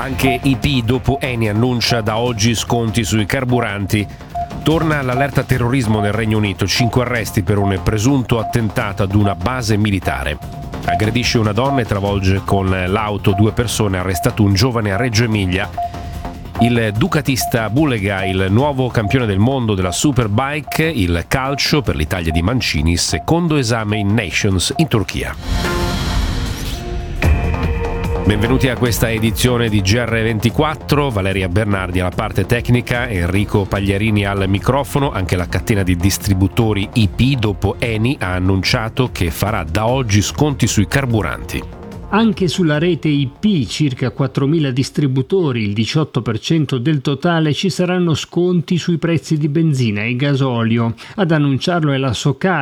Anche IP dopo Eni annuncia da oggi sconti sui carburanti. Torna l'allerta terrorismo nel Regno Unito, 5 arresti per un presunto attentato ad una base militare. Aggredisce una donna e travolge con l'auto 2 persone, arrestato un giovane a Reggio Emilia. Il ducatista Bulega, il nuovo campione del mondo della Superbike, il calcio per l'Italia di Mancini, secondo esame in Nations in Turchia. Benvenuti a questa edizione di GR24, Valeria Bernardi alla parte tecnica, Enrico Pagliarini al microfono. Anche la catena di distributori IP dopo Eni ha annunciato che farà da oggi sconti sui carburanti. Anche sulla rete IP, circa 4.000 distributori, il 18% del totale, ci saranno sconti sui prezzi di benzina e gasolio. Ad annunciarlo è la Socar,